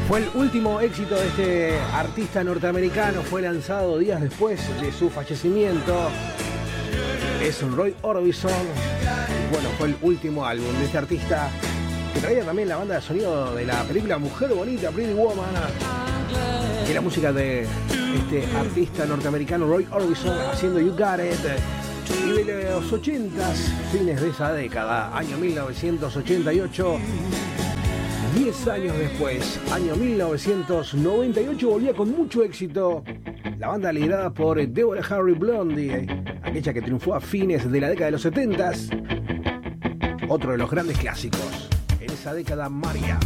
Fue el último éxito de este artista norteamericano, fue lanzado días después de su fallecimiento. Es un Roy Orbison. Bueno, fue el último álbum de este artista que traía también la banda de sonido de la película Mujer Bonita, Pretty Woman, y la música de este artista norteamericano Roy Orbison haciendo You Got It. Y de los 80s, fines de esa década, año 1988, 10 años después, año 1998, volvía con mucho éxito la banda liderada por Deborah Harry Blondie, aquella que triunfó a fines de la década de los 70s. Otro de los grandes clásicos en esa década, María.